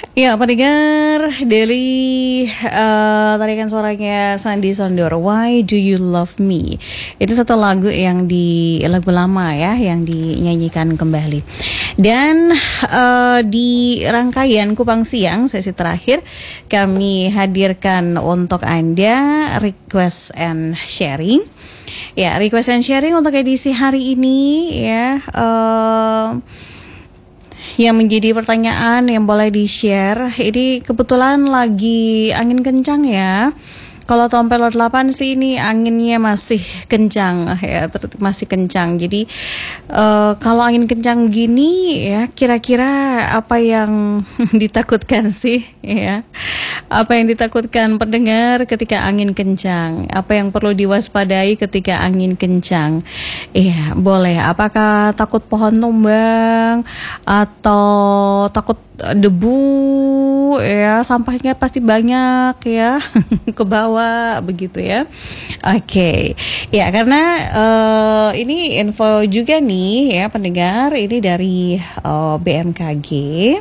Ya, pendengar dari tarikan suaranya Sandi Sondoro, Why Do You Love Me? Itu satu lagu lama ya, yang dinyanyikan kembali. Dan di rangkaian Kupang Siang sesi terakhir, kami hadirkan untuk Anda request and sharing. Ya, request and sharing untuk edisi hari ini ya. Yang menjadi pertanyaan yang boleh di-share, ini kebetulan lagi angin kencang ya. Kalau tahun 8 sih ini anginnya masih kencang ya, masih kencang. Jadi kalau angin kencang gini ya, kira-kira apa yang ditakutkan sih ya? Apa yang ditakutkan pendengar ketika angin kencang? Apa yang perlu diwaspadai ketika angin kencang? Iya, boleh. Apakah takut pohon tumbang atau takut debu ya, sampahnya pasti banyak ya ke bawah begitu ya. Oke. Ya, karena ini info juga nih ya pendengar, ini dari BMKG.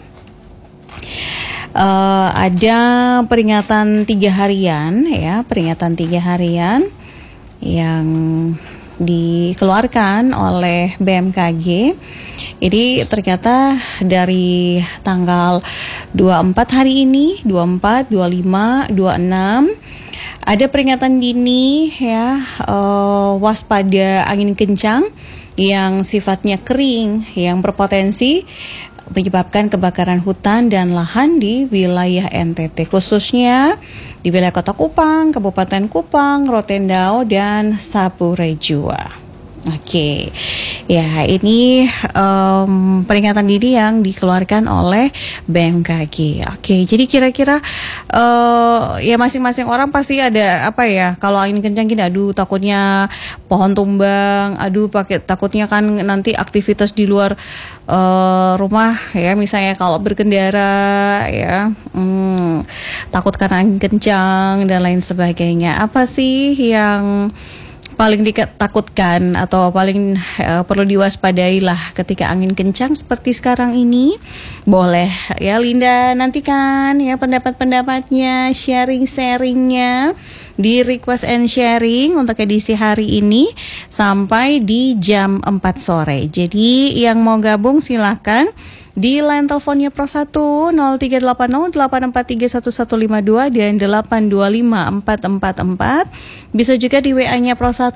Ada peringatan 3 harian ya, peringatan 3 harian yang dikeluarkan oleh BMKG. Ini ternyata dari tanggal 24 hari ini, 24, 25, 26 ada peringatan dini ya, waspada angin kencang yang sifatnya kering yang berpotensi menyebabkan kebakaran hutan dan lahan di wilayah NTT, khususnya di wilayah Kota Kupang, Kabupaten Kupang, Rotendao, dan Saburai-Jua. Oke, ya ini peringatan dini yang dikeluarkan oleh BMKG. Oke, jadi kira-kira ya masing-masing orang pasti ada apa ya? Kalau angin kencang gini, aduh takutnya pohon tumbang, aduh takutnya kan nanti aktivitas di luar rumah ya, misalnya kalau berkendara ya, takut karena angin kencang dan lain sebagainya. Apa sih yang paling ditakutkan atau paling perlu diwaspadai lah ketika angin kencang seperti sekarang ini? Boleh ya Linda nantikan ya pendapat-pendapatnya, sharing-sharingnya di request and sharing untuk edisi hari ini sampai di jam 4 sore. Jadi yang mau gabung silahkan di line teleponnya Pro 1 0380843152 dan 8254444. Bisa juga di WA-nya Pro 1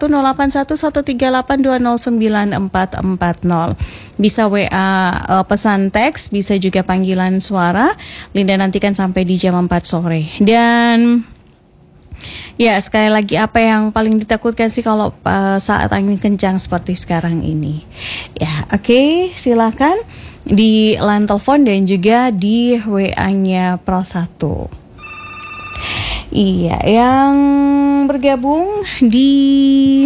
081138209440. Bisa WA pesan teks, bisa juga panggilan suara. Linda nantikan sampai di jam 4 sore. Dan ya, sekali lagi apa yang paling ditakutkan sih kalau saat angin kencang seperti sekarang ini? Ya, oke, silakan di line telepon dan juga di WA-nya Pro 1. Iya, yang bergabung di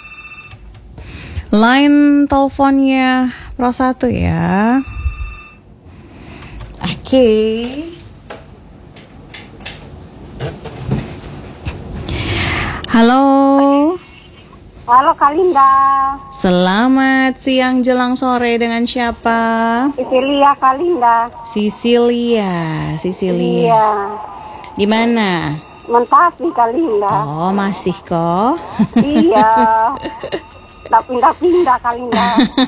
line teleponnya Pro 1 ya. Oke. Halo. Halo Kak Linda. Selamat siang jelang sore, dengan siapa? Sisilia Kak Linda. Sisilia. Iya. Di mana? Mentasi Kak Linda. Oh, masih kok. Iya. Tak pindah-pindah Kak Linda.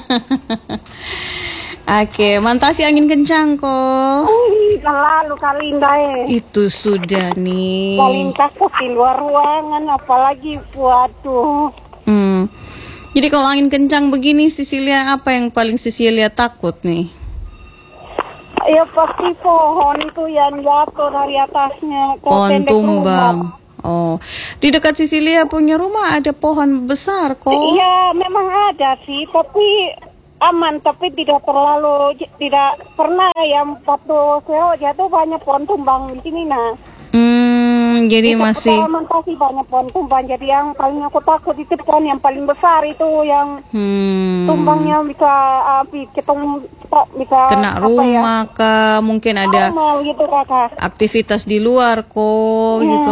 Oke, Mantasi angin kencang kok. Lalu Kak Linda Itu sudah nih. paling takut di luar ruangan, apalagi waduh. Jadi kalau angin kencang begini, Sisilia, apa yang paling Sisilia takut nih? Ya pasti pohon itu yang jatuh dari atasnya. Pohon tumbang. Rumah. Oh, di dekat Sisilia punya rumah ada pohon besar kok. Iya memang ada sih, tapi aman, tapi tidak pernah yang waktu saya jatuh banyak pohon tumbang di sini Jadi masih Mentasi banyak pohon tumbang. Jadi yang paling aku takut itu pohon yang paling besar itu yang tumbangnya bisa bisa kena rumah kah, mungkin ada gitu, Kakak. aktivitas di luar kok gitu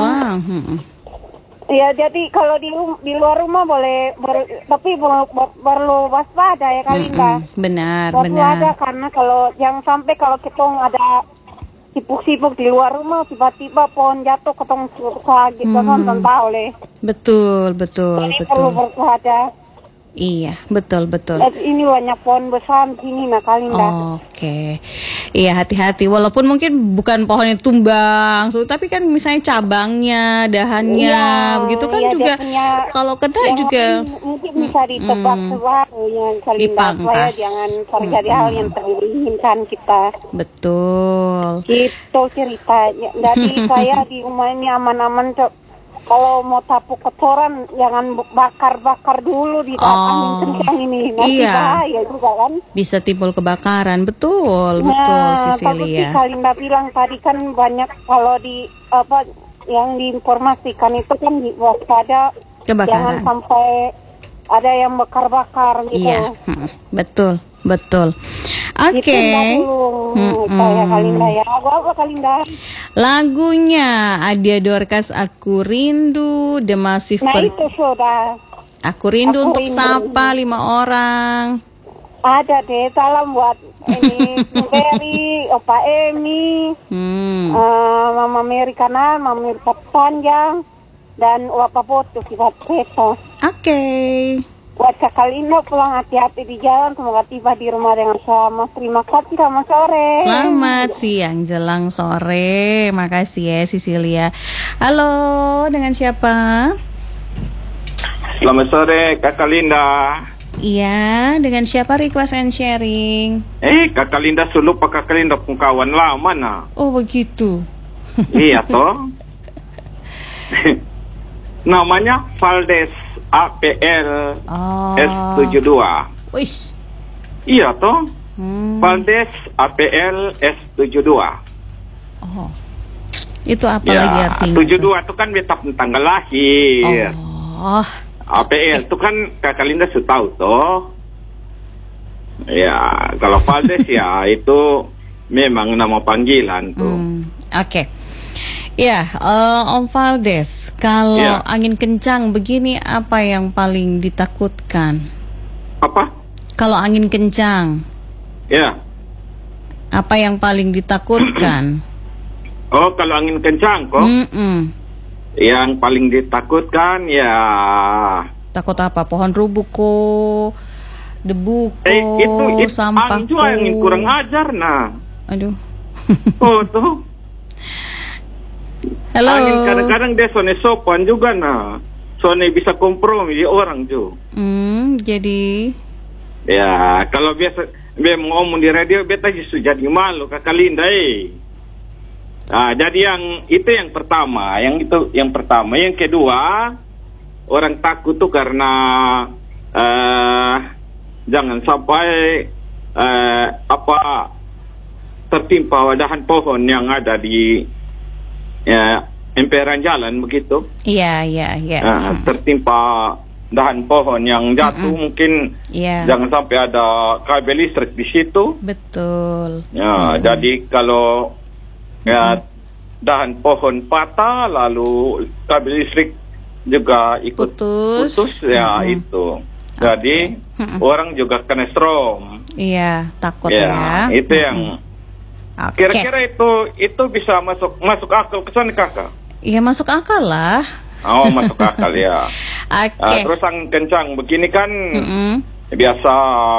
Ya jadi kalau di luar rumah tapi perlu waspada ya Kak Linda. Benar. Waspada karena kalau yang sampai kalau kita ada sibuk-sibuk di luar rumah, tiba-tiba pohon jatuh ketemu sakit, nonton tahu leh. Betul, betul, Jadi perlu betul. berhati-hati. Iya, betul, betul. Ini banyak pohon besar di sini, Kalinda. Oke, iya hati-hati. Walaupun mungkin bukan pohonnya tumbang, tapi kan misalnya cabangnya, dahannya, Iya, begitu kan iya, dia juga. punya- Kalau kena Yang juga mungkin bisa ditebak-tebak ya, Kalinda, supaya dipangkas. jangan terjadi hal yang teringinkan kita. betul. Gitu ceritanya. Jadi saya di rumah ini aman-aman, Cok. Kalau mau tapu kotoran jangan bakar-bakar dulu di saat angin kencang ini. Nanti Iya. bahaya juga kan. Bisa timbul kebakaran, betul, betul, Nah, bagus sih Cecilia. Kalinda bilang tadi kan banyak kalau di apa yang diinformasikan itu kan waspada Kebakaran. jangan sampai ada yang bakar-bakar gitu. Iya, betul, betul. Oke. Itu enggak dulu saya Kalinda ya. Apa Kalinda? Lagunya ada Dorcas Aku Rindu, The Massive Nah itu sudah Aku Rindu Aku untuk Rindu. sapa 5 orang. ada deh. Salam buat ini Berry, Opa Emi, Mama Mary Kanan, Mama Mary Panjang, dan Wapa Botu buat Peso. Oke. Buat Kak Kalinda pulang hati-hati di jalan, semoga tiba di rumah dengan selamat. Terima kasih, selamat sore. Selamat siang jelang sore. Makasih ya Cecilia. Halo, dengan siapa? Selamat sore Kakak Linda. Iya, dengan siapa request and sharing? Kakak Linda sulup Kakak Linda pun kawan lama nah. Oh begitu. Iya toh. Namanya Valdes APL Oh. S72. Wish. Iya toh. Valdes APL S72. Oh. Itu apa lagi Ya, artinya? 72 itu kan beta tanggal lahir. Oh. APL itu kan Kakak Linda sudah tahu toh. Ya, kalau Valdes ya itu memang nama panggilan tuh. Oke. Ya, Om Valdes, kalau Ya. angin kencang begini apa yang paling ditakutkan? Apa? Kalau angin kencang, Ya. apa yang paling ditakutkan? Oh, kalau angin kencang kok. Yang paling ditakutkan ya Takut apa? Pohon rubuh ko, debu ko, itu sampah angin juga angin kurang ajar nah. Aduh. Oh tuh. Halo. Angin kadang-kadang dia sone sopan juga nah. Sone bisa kompromi di orang juga. Jadi Ya, kalau biasa dia mau ngomong di radio beta justru jadi malu Kakak Linda Nah, jadi yang pertama, yang pertama, yang kedua orang takut tuh karena jangan sampai tertimpa dahan pohon yang ada di emperan jalan begitu. iya. Tertimpa dahan pohon yang jatuh mungkin jangan sampai ada kabel listrik di situ. Betul. Ya, jadi kalau dahan pohon patah lalu kabel listrik juga ikut putus ya itu. Jadi orang juga kena strom. Iya, takut ya. Itu yang kira-kira itu bisa masuk akal ke sana Kakak? Iya, masuk akal lah. Oh, masuk akal ya. Oke. Terus angin kencang begini kan biasa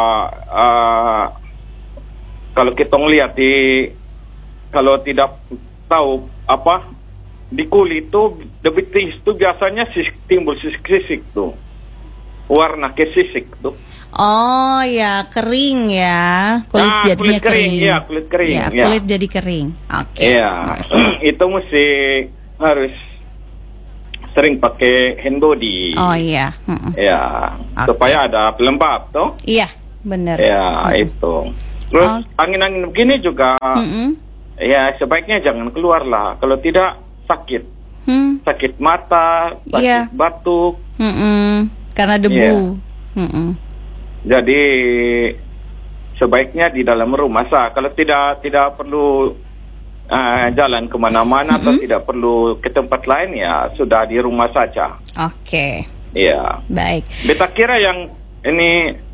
kalau kita ngelihat kalau tidak tahu di kulit tuh debetis tuh biasanya timbul sisik-sisik tuh, warna kesisik tuh. Oh ya, kering ya, kulit jadinya kulit kering. Ya, kulit kering. Ya, Ya. kulit jadi kering. Oke. Iya, itu mesti harus sering pakai hand body. Oh iya. Ya, supaya ada pelembab tuh. Iya, benar. Ya, itu. Terus angin-angin begini juga. Ya, sebaiknya jangan keluar lah. Kalau tidak sakit. Sakit mata, sakit batuk. Karena debu. Jadi sebaiknya di dalam rumah sah. Kalau tidak perlu jalan kemana-mana atau tidak perlu ke tempat lain ya sudah di rumah saja. Oke. Iya. Baik. Beta kira yang ini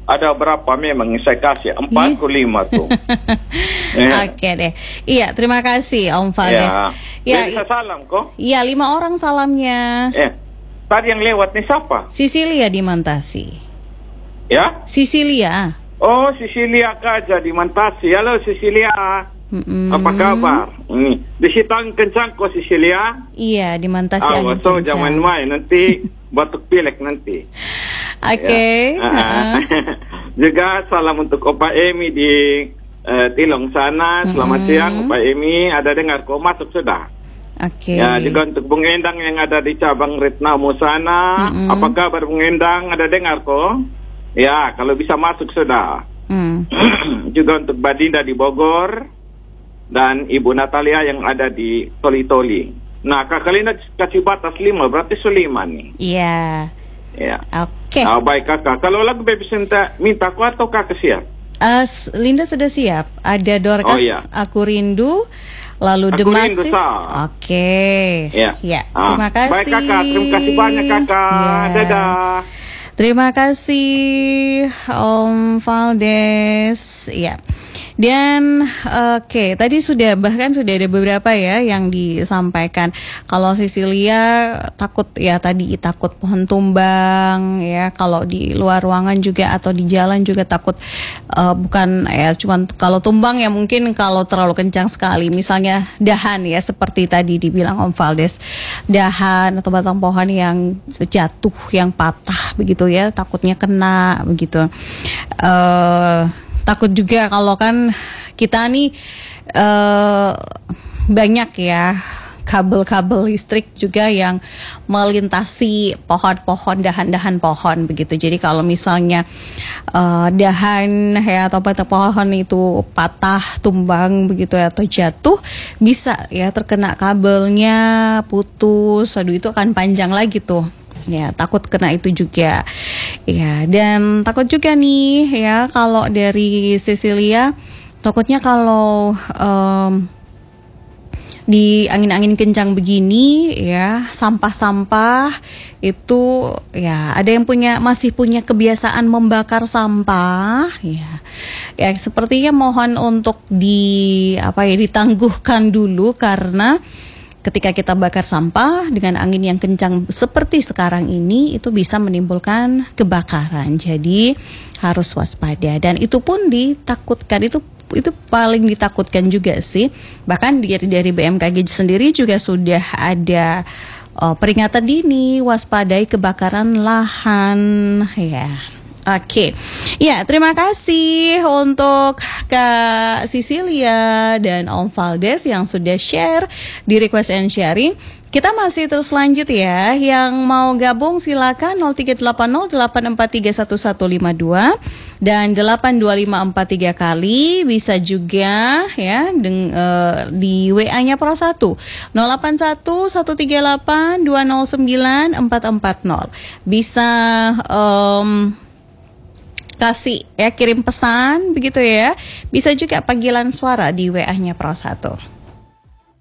ada berapa memang yang saya kasih? 4 ke 5 tuh. Ya. Oke deh. Iya, terima kasih Om Valdes. Ya, bisa salam kok. Iya, 5 orang salamnya. Tadi yang lewat nih siapa? Sisilia di Mantasi. Ya? Sisilia. Oh, Sisilia Kaja di Mantasi. Halo Sisilia. Apa kabar? Di situ angin kencang kok Sisilia? Iya, di Mantasi angin kencang. jangan main nanti batuk pilek nanti. Oke. Juga salam untuk Opa Emi di Tilong sana. Selamat siang Opa Emi. Ada dengar kok masuk sudah? Oke. Ya, juga untuk Bung Endang yang ada di cabang Retnamo sana. Apa kabar Bung Endang? Ada dengar kok? Ya, kalau bisa masuk sudah. Juga untuk Badinda di Bogor dan Ibu Natalia yang ada di Toli-Toli. Nah, Kakak Linda kasih batas 5, berarti 5 nih. Iya. Ya. Oke. Baik Kakak. Kalau lagu Baby minta aku atau Kakak siap? Linda sudah siap. Ada Dorcas, Aku Rindu, lalu The Massive. Oke. Ya. Terima kasih. Baik Kakak, terima kasih banyak Kakak. Dadah. Terima kasih Om Valdes. Ya. Dan tadi sudah ada beberapa ya yang disampaikan. Kalau Sisilia takut pohon tumbang ya. Kalau di luar ruangan juga atau di jalan juga takut bukan ya cuman kalau tumbang ya mungkin kalau terlalu kencang sekali. Misalnya dahan ya seperti tadi dibilang Om Valdes. Dahan atau batang pohon yang jatuh, yang patah begitu ya, takutnya kena begitu. Takut juga kalau kan kita nih banyak ya kabel-kabel listrik juga yang melintasi pohon-pohon, dahan-dahan pohon begitu. Jadi kalau misalnya dahan ya atau batang pohon itu patah, tumbang begitu ya, atau jatuh, bisa ya terkena kabelnya, putus. Aduh, itu akan panjang lagi tuh. Ya, takut kena itu juga. Ya, dan takut juga nih ya kalau dari Sisilia takutnya kalau di angin-angin kencang begini ya, sampah-sampah itu ya ada yang masih punya kebiasaan membakar sampah ya. Ya, sepertinya mohon untuk ditangguhkan dulu karena ketika kita bakar sampah dengan angin yang kencang seperti sekarang ini itu bisa menimbulkan kebakaran. Jadi harus waspada dan itu pun ditakutkan, itu paling ditakutkan juga sih. Bahkan dari BMKG sendiri juga sudah ada peringatan dini waspadai kebakaran lahan ya. Oke. Ya, terima kasih untuk Kak Sisilia dan Om Valdes yang sudah share di Request and Sharing. Kita masih terus lanjut ya. Yang mau gabung silakan 038084315152 dan 82543 kali. Bisa juga ya di WA-nya Pro 1 081138209440. Bisa kasih ya, kirim pesan begitu ya. Bisa juga panggilan suara di WA-nya Pro 1.